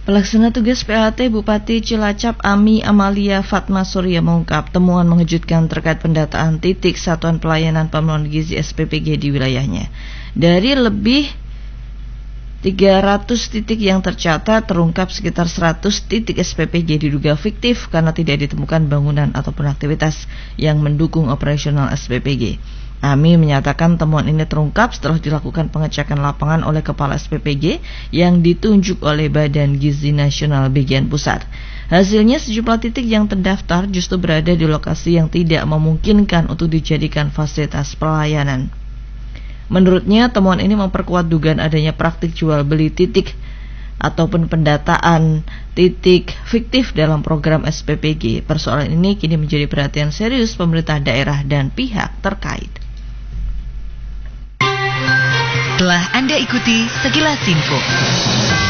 Pelaksana tugas PAT Bupati Cilacap Ami Amalia Fatma Surya mengungkap temuan mengejutkan terkait pendataan titik Satuan Pelayanan Pemenuhan Gizi SPPG di wilayahnya. Dari lebih 300 titik yang tercatat, terungkap sekitar 100 titik SPPG diduga fiktif karena tidak ditemukan bangunan ataupun aktivitas yang mendukung operasional SPPG. Ami menyatakan temuan ini terungkap setelah dilakukan pengecekan lapangan oleh Kepala SPPG yang ditunjuk oleh Badan Gizi Nasional bagian pusat. Hasilnya sejumlah titik yang terdaftar justru berada di lokasi yang tidak memungkinkan untuk dijadikan fasilitas pelayanan. Menurutnya, temuan ini memperkuat dugaan adanya praktik jual beli titik ataupun pendataan titik fiktif dalam program SPPG. Persoalan ini kini menjadi perhatian serius pemerintah daerah dan pihak terkait. Telah Anda ikuti sekilas info.